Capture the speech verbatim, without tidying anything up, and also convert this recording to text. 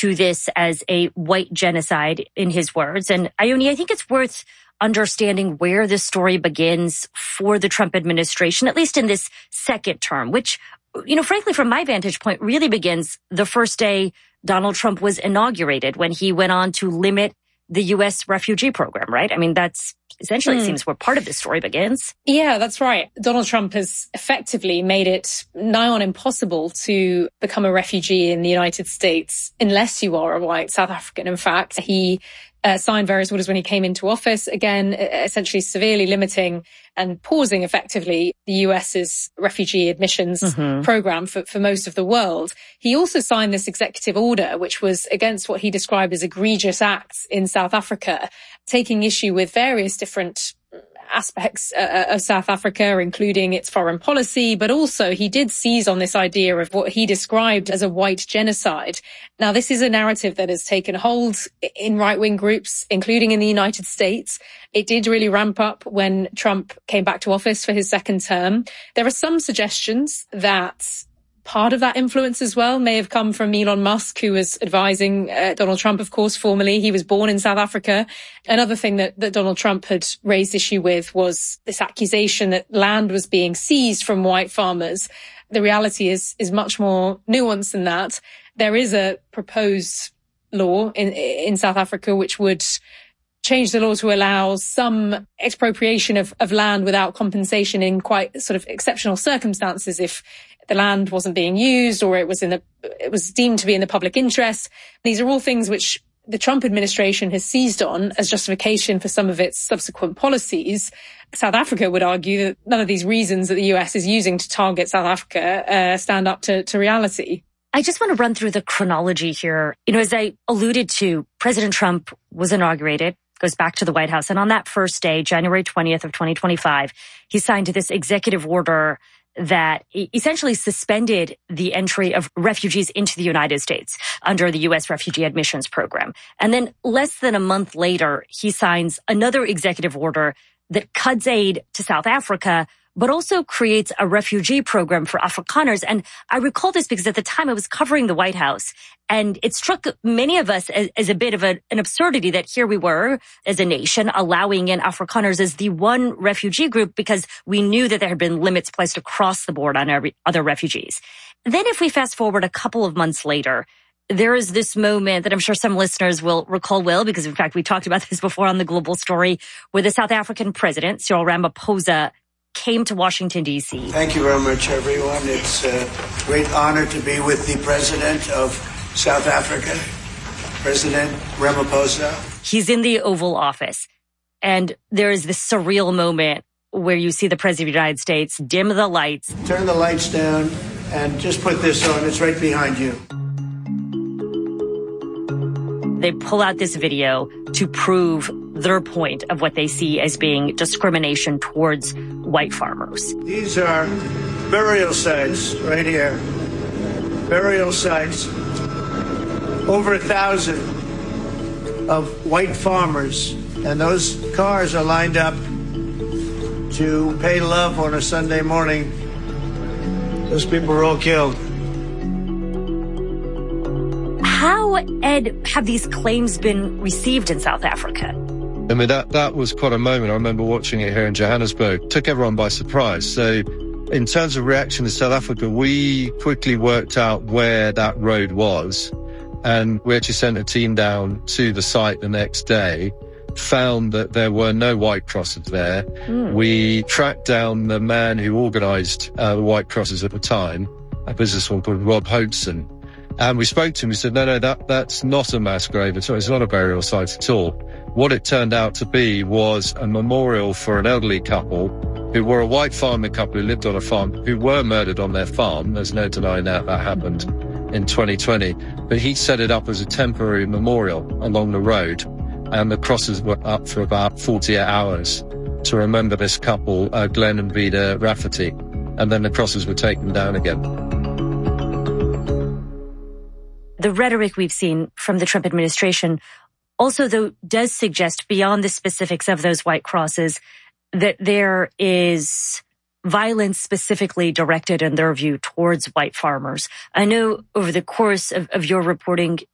to this as a white genocide, in his words. And Ione, I think it's worth understanding where this story begins for the Trump administration, at least in this second term, which, you know, frankly, from my vantage point, really begins the first day Donald Trump was inaugurated, when he went on to limit the U S refugee program, right? I mean, that's essentially, mm. it seems, where part of this story begins. Yeah, that's right. Donald Trump has effectively made it nigh on impossible to become a refugee in the United States unless you are a white South African. In fact, he Uh, signed various orders when he came into office, again, essentially severely limiting and pausing effectively the US's refugee admissions mm-hmm. program for, for most of the world. He also signed this executive order, which was against what he described as egregious acts in South Africa, taking issue with various different aspects uh, of South Africa, including its foreign policy, but also he did seize on this idea of what he described as a white genocide. Now, this is a narrative that has taken hold in right-wing groups, including in the United States. It did really ramp up when Trump came back to office for his second term. There are some suggestions that part of that influence as well may have come from Elon Musk, who was advising uh, Donald Trump, of course, formerly. He was born in South Africa. Another thing that, that Donald Trump had raised issue with was this accusation that land was being seized from white farmers. The reality is, is much more nuanced than that. There is a proposed law in, in South Africa which would change the law to allow some expropriation of, of land without compensation in quite sort of exceptional circumstances if the land wasn't being used or it was in the, it was deemed to be in the public interest. These are all things which the Trump administration has seized on as justification for some of its subsequent policies. South Africa would argue that none of these reasons that the U S is using to target South Africa uh, stand up to, to reality. I just want to run through the chronology here. You know, as I alluded to, President Trump was inaugurated, goes back to the White House. And on that first day, January twentieth of twenty twenty-five, he signed this executive order that essentially suspended the entry of refugees into the United States under the U S refugee admissions program. And then less than a month later, he signs another executive order that cuts aid to South Africa, but also creates a refugee program for Afrikaners. And I recall this because at the time I was covering the White House, and it struck many of us as, as a bit of a, an absurdity that here we were as a nation allowing in Afrikaners as the one refugee group because we knew that there had been limits placed across the board on every, other refugees. Then if we fast forward a couple of months later, there is this moment that I'm sure some listeners will recall well, because in fact we talked about this before on the Global Story, where the South African president, Cyril Ramaphosa, came to Washington, D C. Thank you very much, everyone. It's a great honor to be with the president of South Africa, President Ramaphosa. He's in the Oval Office, and there is this surreal moment where you see the president of the United States dim the lights. Turn the lights down and just put this on. It's right behind you. They pull out this video to prove their point of what they see as being discrimination towards white farmers. These are burial sites right here. Burial sites. Over a thousand of white farmers. And those cars are lined up to pay love on a Sunday morning. Those people were all killed. How, Ed, have these claims been received in South Africa? I mean, that, that was quite a moment. I remember watching it here in Johannesburg. Took everyone by surprise. So in terms of reaction to South Africa, we quickly worked out where that road was. And we actually sent a team down to the site the next day, found that there were no White Crosses there. Mm. We tracked down the man who organised uh, the White Crosses at the time, a businessman called Rob Hopeson. And we spoke to him. We said, no, no, that, that's not a mass grave at all. It's not a burial site at all. What it turned out to be was a memorial for an elderly couple who were a white farming couple who lived on a farm, who were murdered on their farm. There's no denying that. That happened in twenty twenty. But he set it up as a temporary memorial along the road. And the crosses were up for about forty-eight hours to remember this couple, uh, Glenn and Vida Rafferty. And then the crosses were taken down again. The rhetoric we've seen from the Trump administration also, though, does suggest, beyond the specifics of those white crosses, that there is violence specifically directed, in their view, towards white farmers. I know over the course of, of your reporting,